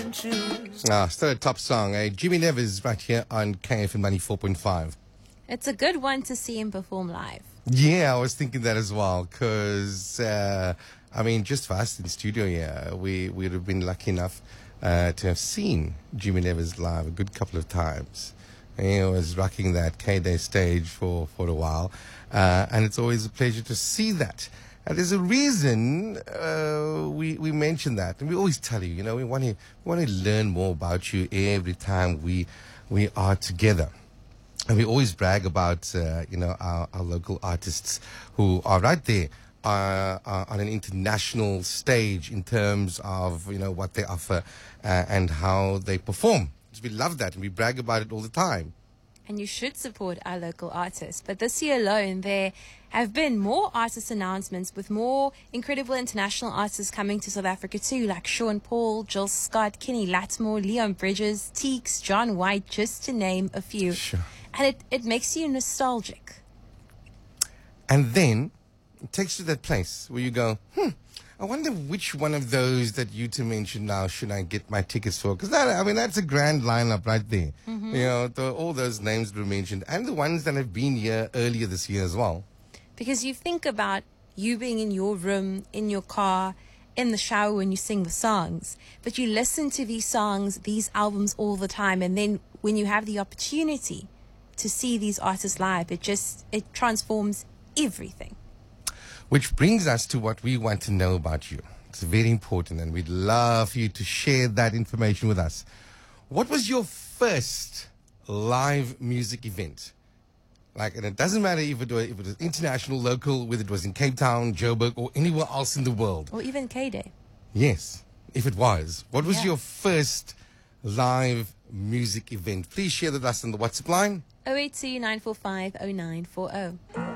Still a top song. Jimmy Nevers right here on KFM 94.5. It's a good one to see him perform live. Yeah, I was thinking that as well. Because, just for us in studio here, we would have been lucky enough to have seen Jimmy Nevers live a good couple of times. And he was rocking that K-Day stage for a while. And it's always a pleasure to see that. And there's a reason we mention that, and we always tell you, we want to learn more about you every time we are together, and we always brag about our local artists who are right there on an international stage in terms of what they offer and how they perform. So we love that, and we brag about it all the time. And you should support our local artists. But this year alone, there have been more artist announcements with more incredible international artists coming to South Africa too, like Sean Paul, Jill Scott, Kenny Lattimore, Leon Bridges, Teeks, John White, just to name a few. Sure. And it makes you nostalgic. And then it takes you to that place where you go, I wonder which one of those that you two mentioned now should I get my tickets for? Because that's a grand lineup right there. Mm-hmm. All those names were mentioned, and the ones that have been here earlier this year as well. Because you think about you being in your room, in your car, in the shower when you sing the songs, but you listen to these songs, these albums all the time, and then when you have the opportunity to see these artists live, it transforms everything. Which brings us to what we want to know about you. It's very important, and we'd love for you to share that information with us. What was your first live music event? And it doesn't matter if it was international, local, whether it was in Cape Town, Joburg, or anywhere else in the world. Or even K-Day. Yes, if it was. What was your first live music event? Please share with us on the WhatsApp line. 082 945 0940.